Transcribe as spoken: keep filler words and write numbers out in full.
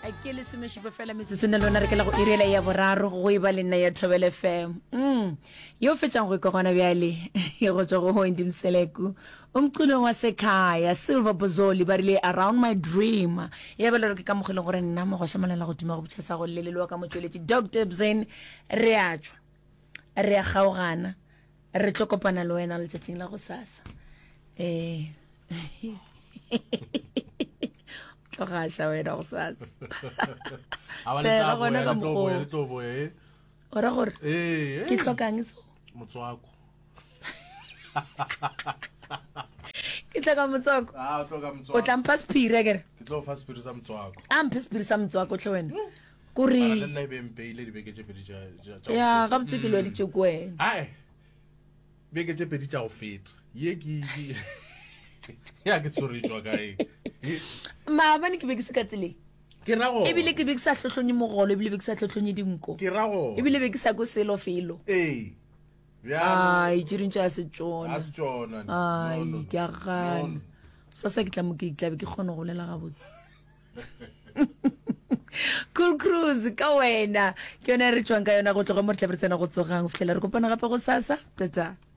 a ke le some šipe fela metsotso nna lona re ke la go irela ya boraro go e ba le nna ya Thobela F M mm yo fetšang go ikogona bjale e go tswa go Hondi Mseleku umculong wa sekhaya Silver Bozoli ba rile Around My Dream ya ba le re ke ka mogelo gore nna mo go shamalela go tima go botšhasa go lelelwa ka motsweletši Doctor Bzen re a tswa re a gaogana re tlokopana le wena le tšatšing la go sasa eh tlogasha wena go sasa tsela bona ka mokgo ora gore eh ke tlokang so motswako ke tloka motswako ah o tloka motswako o tla mpa spire kere ke tlo fa spire sa motswako a mpa spire sa motswako tle wena kuri ba nna be mpeile di beke tše pedi tša ya ga botse ke lo di tšeko wena ai beke tše pedi tša go feta ye ke ya ke tsoretswa kae ma bane ke be ke se ka tsele ke rago e bile ke be ke sa hlohlonye mogolo e bile be ke sa hlohlonye dinko ke rago e bile be ke sa go selo felo eh ai dirintša se tsona a se tsona ai ke a gana sa sa ke tla mo ke tla be ke kgone go lela ga botse Cool Cruise ka wena ke yona re tswang ka yona go tloga mo re tla re tsena go tsogang go fihlela re kopana gape go sasa tata